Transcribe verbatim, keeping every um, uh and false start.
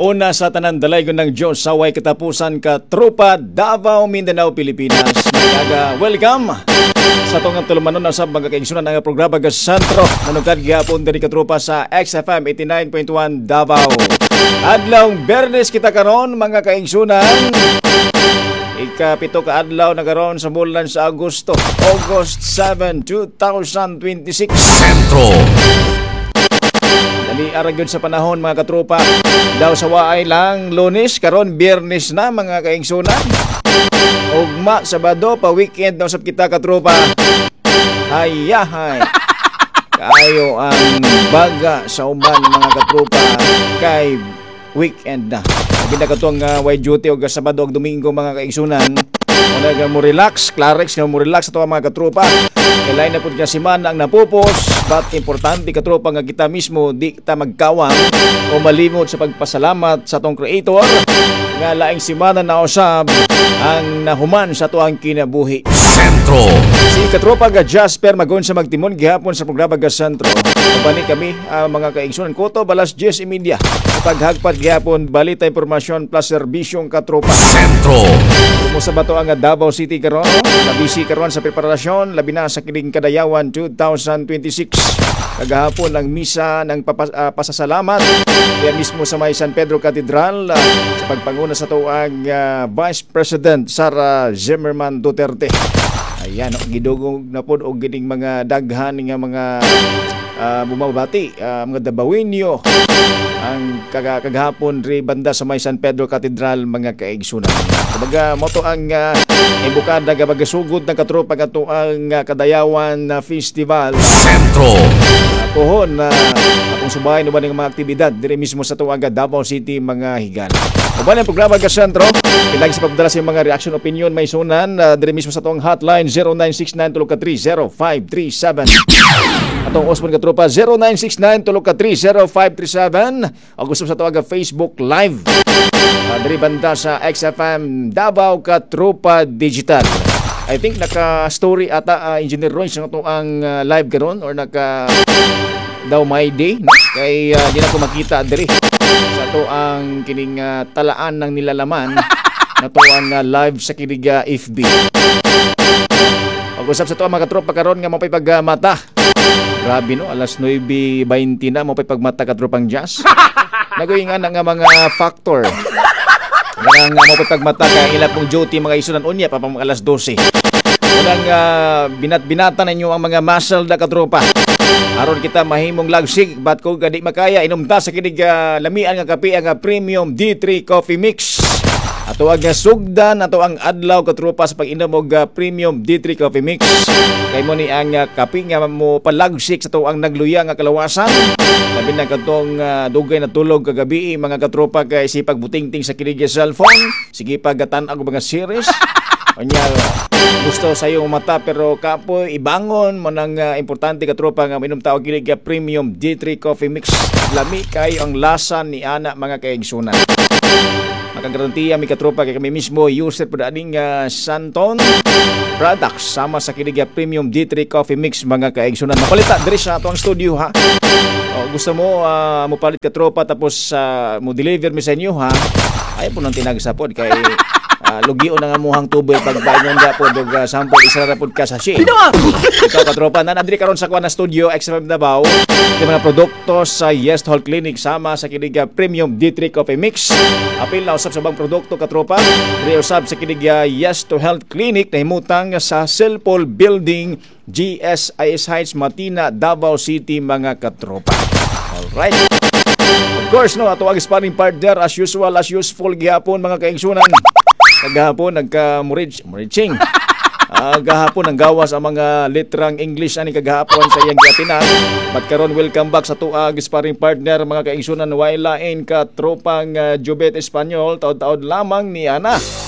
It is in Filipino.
Una sa tanan dalaygon ng Diyos sa way katapusan ka Tropa Davao, Mindanao, Pilipinas. Mga welcome sa itong tulumanon sa mga kaigsunan ng programa ka Santro. Nanugad gihapon diri ka Tropa sa X F M eighty-nine point one Davao. Adlawng Bernes kita karon mga kaigsunan. Ikapito ka adlaw na karon sa bulan sa Agosto, August seventh, twenty twenty-six. Sentro. Dali aragod sa panahon mga katropa. Daw sa waay lang Lunes, karon Biyernes na mga kaigsunan. Ugma Sabado pa weekend na usab kita katropa. Hayahay. Kayo ang baga sa uban mga katropa kay weekend na. Sabi na katong uh, white duty o Sabado o Domingo mga kaigsunan. Kung mo relax, Clarex nga mo relax ito mga katropa. Kailangan na po nga simana ang napupos. But importante katropa nga kita mismo di kita magkawang o malimot sa pagpasalamat sa atong creator nga laing simana na usab ang nahuman sa tuang kinabuhi. Sentro. Si katropa ga Jasper magon sa magtimon gihapon sa programa ga Sentro. Kabani kami uh, mga kaigsunan Koto balas Jess Media. Paghagpat gihapon balita impormasyon plus serbisyong katropa. Sentro. Kumusta ba to ang Davao City karon? Nabisi karon sa preparasyon labi na sa kining Kadayawan twenty twenty-six. Kagahapon ang misa ng papas, uh, pasasalamat kaya mismo sa may San Pedro Cathedral uh, sa pagpanguna sa tuang uh, Vice President Sara Zimmerman Duterte. Ayan, oh, gidugong na po og gining mga daghan nga mga uh, bumabati, uh, mga Dabawinyo ang kaga, kagahapon ri banda sa may San Pedro Cathedral mga kaigsunan. Kumbaga mo to ang uh, ibukada nga magasugod ng katropa kato ang uh, Kadayawan uh, Festival. Sentro. Pohon na uh, akong subahin uban ng mga aktibidad dire mismo sa tuaga Davao City mga higala. Uban ang programa ka Sentro, pinagi sa pagdala sa mga reaction opinion may sunan uh, dire mismo sa tuang hotline zero nine six nine three three zero five three seven. Atong Osman katropa zero nine six nine three three zero five three seven. O gusto sa tuaga Facebook Live. Uh, dire banda sa X F M Davao Katropa Digital. I think naka-story ata uh, Engineer Roy sa ito ang uh, live karon or naka daw my day no? Kay uh, di na ko makita diri sa ito ang kining uh, talaan ng nilalaman na ito ang uh, live sa kinig uh, F B. Pag-usap sa ito mga katropa karon nga mapay pagmata. Grabe no, alas nine twenty na mapay pagmata katropang jazz. Nagoyingan nga mga factor. Nga nga mo pagmata kay ila pong duty mga isunan unya pa pang alas twelve. Unang uh, binat-binata ninyo ang mga muscle da katropa. Aron kita mahimong lagsig bat ko gadi makaya inumta sa kinig uh, lamian nga kape ang uh, Premium D three Coffee Mix. Ato ang uh, sugdan ato ang adlaw katropa sa pag-inom og uh, Premium D three Coffee Mix. Kay mo ni ang uh, kape nga mo palagsik sa to ang nagluya nga kalawasan. Labi na katong uh, dugay na tulog kagabi mga katropa kay sipag butingting sa kinig cellphone. Sige pagatan ang mga series. Onya gusto sa iyong mata pero kapoy ibangon mo nang uh, importante katropa nga minom tawag kinig uh, Premium D three Coffee Mix. Lami kayo ang lasa ni ana mga kaigsunan. Makagarantiya mi katropa kay kami mismo user po daning uh, Santon products sama sa kinig uh, Premium D three Coffee Mix mga kaigsunan. Mapalita diri sa ato ang studio ha. O, gusto mo uh, mo palit ka tropa tapos uh, mo deliver mi sa inyo ha. Ay po nang tinagsapod kay uh, lugio na nga muhang tuboy pagbayon nga po dog uh, sample isa ra pud ka sa shade. Ikaw ka tropa na andri karon sa kuan na studio X M Davao. Di mga produkto sa Yes Hall Clinic sama sa kinig uh, Premium D three Coffee Mix. Apil na usab sa bang produkto ka tropa. Diri usab sa kinig uh, Yes to Health Clinic na himutang sa Silpol Building G S I S Heights Matina, Davao City mga katropa. Alright. Of course no, ato ang sparring partner as usual as useful gihapon mga kaigsunan. Kagahapon nagka-muriching. Uh, gahapon ang gawas ang mga litrang English ani kagahapon sa iyang giatinan. But karon welcome back sa tuag sparring partner mga kaigsunan wailain ka tropang uh, Jubet Espanyol taod-taod lamang ni ana.